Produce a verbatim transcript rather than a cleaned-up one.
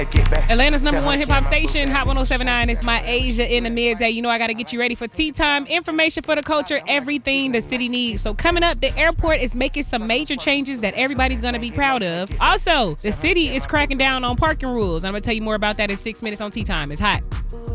Atlanta's number one hip-hop station, Hot one oh seven point nine. It's my Asia in the midday. You know I got to get you ready for tea time. Information for the culture, everything the city needs. So coming up, the airport is making some major changes that everybody's going to be proud of. Also, the city is cracking down on parking rules. I'm going to tell you more about that in six minutes on Tea Time. It's hot.